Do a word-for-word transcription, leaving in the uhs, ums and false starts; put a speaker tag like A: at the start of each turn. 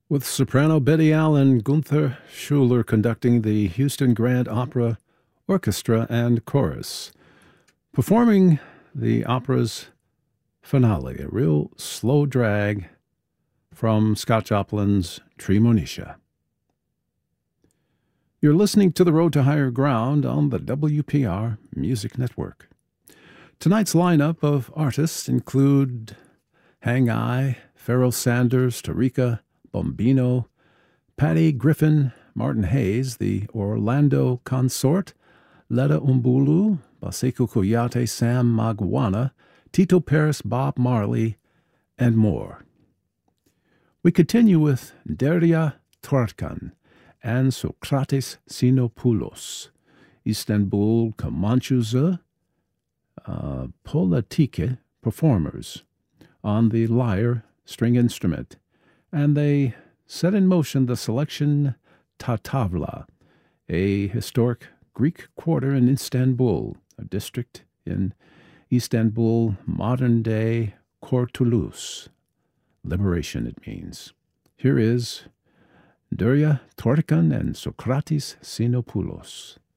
A: with soprano Betty Allen, Gunther Schuller conducting the Houston Grand Opera Orchestra and Chorus, performing the opera's finale, a real slow drag from Scott Joplin's Tremonisha. You're listening to The Road to Higher Ground on the W P R Music Network. Tonight's lineup of artists include Hang I, Pharoah Sanders, Tarika Bombino, Patty Griffin, Martin Hayes, the Orlando Consort, Letta Umbulu, Baseku Koyate, Sam Magwana, Tito Paris, Bob Marley, and more. We continue with Derya Twarkan and Sokrates Sinopoulos, Istanbul Kamanchuza, uh, Polatike performers on the lyre string instrument, and they set in motion the selection Tatavla, a historic Greek quarter in Istanbul, a district in Istanbul, modern-day Kurtuluş. Liberation, it means. Here is Derya Twarkan and Sokrates Sinopoulos.